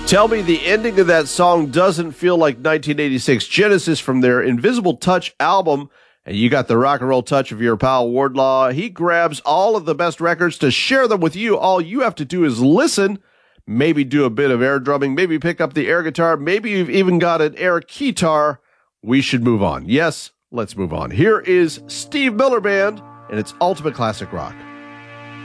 Tell me the ending of that song doesn't feel like 1986 Genesis from their Invisible Touch album. And you got the rock and roll touch of your pal Wardlaw. He grabs all of the best records to share them with you. All you have to do is listen, maybe do a bit of air drumming, maybe pick up the air guitar, maybe you've even got an air keytar. We should move on. Yes, let's move on. Here is Steve Miller Band and its Ultimate Classic Rock.